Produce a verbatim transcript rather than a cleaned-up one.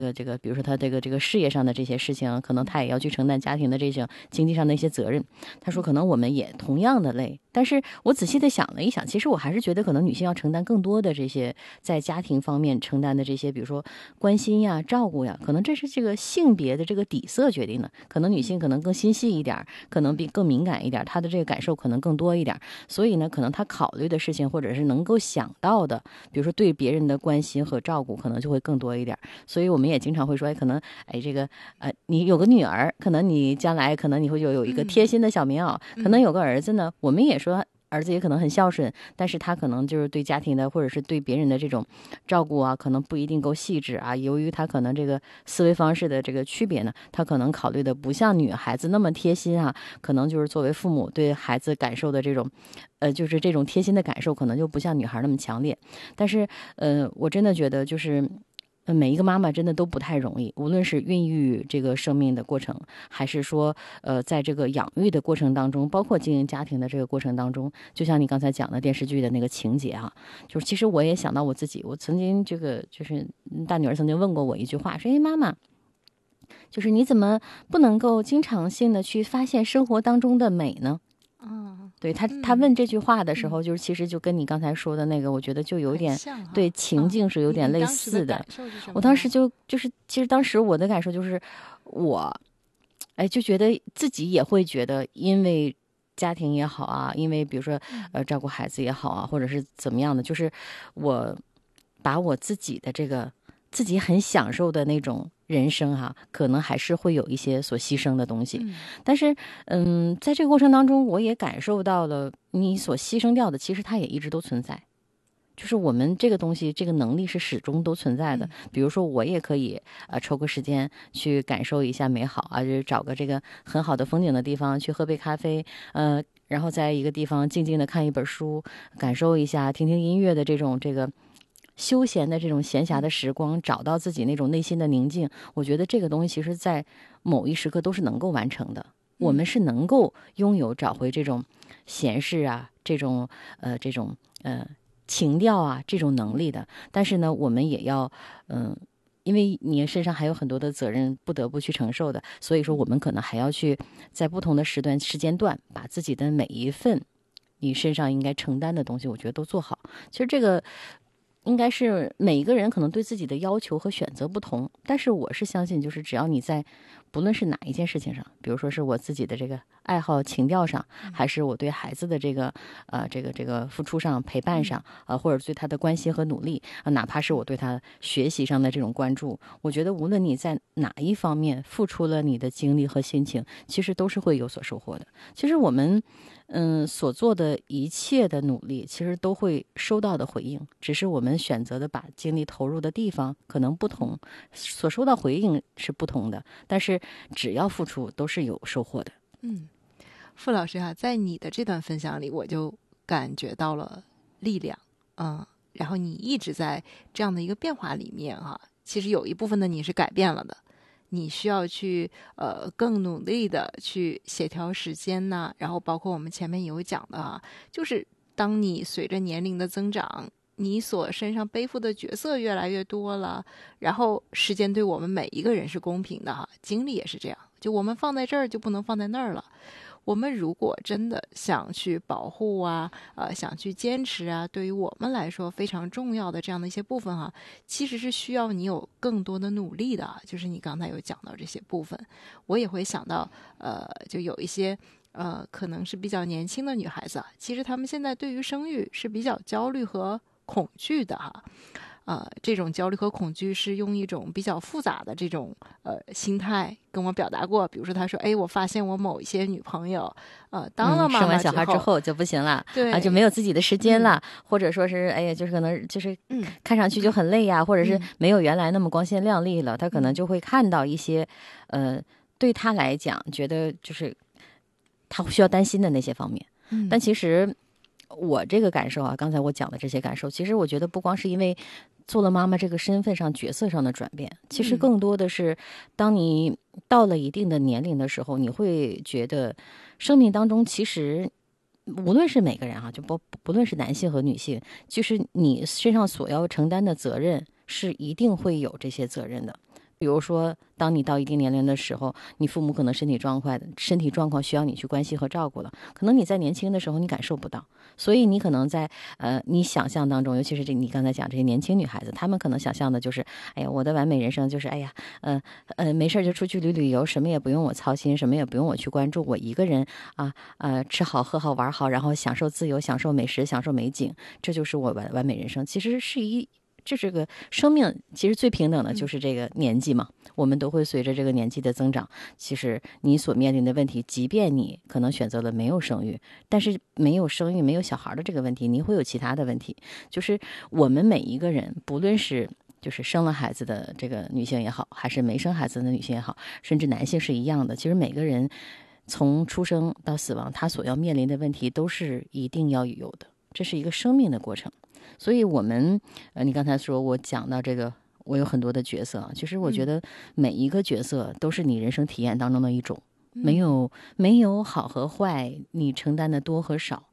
个这个，比如说他这个这个事业上的这些事情，可能他也要去承担家庭的这种经济上的一些责任。他说，可能我们也同样的累，但是我仔细的想了一想，其实我还是觉得，可能女性要承担更多的这些在家庭方面承担的这些，比如说关心呀、照顾呀，可能这是这个性别的这个底色决定的。可能女性可能更心细一点，可能比更敏感一点，她的这个感受可能更多一点，所以呢，可能她考虑的事情或者是能够想到的，比如说对别人的关心和照顾，可能就会更多一点。所以我们也经常会说，哎，可能哎这个呃，你有个女儿，可能你将来可能你会有有一个贴心的小棉袄，可能有个儿子呢，我们也说儿子也可能很孝顺，但是他可能就是对家庭的或者是对别人的这种照顾啊，可能不一定够细致啊。由于他可能这个思维方式的这个区别呢，他可能考虑的不像女孩子那么贴心啊，可能就是作为父母对孩子感受的这种呃，就是这种贴心的感受，可能就不像女孩那么强烈。但是呃，我真的觉得就是呃，每一个妈妈真的都不太容易，无论是孕育这个生命的过程，还是说，呃，在这个养育的过程当中，包括经营家庭的这个过程当中，就像你刚才讲的电视剧的那个情节哈、啊，就是其实我也想到我自己，我曾经这个就是大女儿曾经问过我一句话，说：“哎，妈妈，就是你怎么不能够经常性的去发现生活当中的美呢？” 嗯， 对他，他问这句话的时候，就是其实就跟你刚才说的那个，我觉得就有点对情境是有点类似的。我当时就就是，其实当时我的感受就是，我，哎，就觉得自己也会觉得，因为家庭也好啊，因为比如说呃照顾孩子也好啊，或者是怎么样的，就是我把我自己的这个自己很享受的那种人生哈、啊，可能还是会有一些所牺牲的东西。 嗯、 但是，嗯，在这个过程当中，我也感受到了你所牺牲掉的，其实它也一直都存在。就是我们这个东西，这个能力是始终都存在的。比如说，我也可以呃抽个时间去感受一下美好啊，就是找个这个很好的风景的地方去喝杯咖啡，呃，然后在一个地方静静的看一本书，感受一下，听听音乐的这种这个。休闲的这种闲暇的时光，找到自己那种内心的宁静，我觉得这个东西其实在某一时刻都是能够完成的。我们是能够拥有找回这种闲适啊，这种呃这种呃情调啊这种能力的。但是呢，我们也要嗯、呃，因为你身上还有很多的责任不得不去承受的，所以说我们可能还要去在不同的时段时间段，把自己的每一份你身上应该承担的东西，我觉得都做好。其实这个。应该是每一个人可能对自己的要求和选择不同，但是我是相信，就是只要你在不论是哪一件事情上，比如说是我自己的这个爱好情调上，还是我对孩子的这个呃这个这个付出上陪伴上啊、呃，或者对他的关心和努力啊、呃，哪怕是我对他学习上的这种关注，我觉得无论你在哪一方面付出了你的精力和心情，其实都是会有所收获的。其实我们。嗯，所做的一切的努力，其实都会收到的回应，只是我们选择的把精力投入的地方可能不同，所收到回应是不同的，但是只要付出，都是有收获的。 嗯，傅老师啊，在你的这段分享里，我就感觉到了力量，嗯，然后你一直在这样的一个变化里面哈、啊，其实有一部分的你是改变了的。你需要去呃更努力的去协调时间呢，然后包括我们前面有讲的啊，就是当你随着年龄的增长，你所身上背负的角色越来越多了，然后时间对我们每一个人是公平的哈，精力也是这样，就我们放在这儿就不能放在那儿了。我们如果真的想去保护啊，呃，想去坚持啊，对于我们来说非常重要的这样的一些部分哈、啊，其实是需要你有更多的努力的。就是你刚才有讲到这些部分，我也会想到，呃，就有一些呃，可能是比较年轻的女孩子啊，其实她们现在对于生育是比较焦虑和恐惧的哈。呃，这种焦虑和恐惧是用一种比较复杂的这种呃心态跟我表达过。比如说，他说：“哎，我发现我某一些女朋友，呃，当了妈妈、嗯、 生完小孩之后就不行了， 对啊，就没有自己的时间了，嗯、或者说是哎呀，就是可能就是看上去就很累呀、嗯，或者是没有原来那么光鲜亮丽了。他可能就会看到一些，呃，对他来讲觉得就是他需要担心的那些方面。嗯、但其实我这个感受啊，刚才我讲的这些感受，其实我觉得不光是因为。”做了妈妈这个身份上角色上的转变，其实更多的是当你到了一定的年龄的时候，你会觉得生命当中其实无论是每个人啊，就不不论是男性和女性，就是你身上所要承担的责任是一定会有这些责任的。 比如说，当你到一定年龄的时候，你父母可能身体状况身体状况需要你去关心和照顾了，可能你在年轻的时候你感受不到，所以你可能在呃你想象当中，尤其是这你刚才讲这些年轻女孩子，她们可能想象的就是，哎呀，我的完美人生就是，哎呀，呃呃，没事就出去旅旅游，什么也不用我操心，什么也不用我去关注，我一个人啊呃吃好喝好玩好，然后享受自由，享受美食，享受美景，这就是我完完美人生。其实是一。这是个生命，其实最平等的就是这个年纪嘛。嗯、我们都会随着这个年纪的增长，其实你所面临的问题，即便你可能选择了没有生育，但是没有生育、没有小孩的这个问题，你会有其他的问题。就是我们每一个人，不论是就是生了孩子的这个女性也好，还是没生孩子的女性也好，甚至男性是一样的。其实每个人从出生到死亡，他所要面临的问题都是一定要有的，这是一个生命的过程。所以我们呃，你刚才说我讲到这个，我有很多的角色，其实我觉得每一个角色都是你人生体验当中的一种，嗯、没有没有好和坏，你承担的多和少，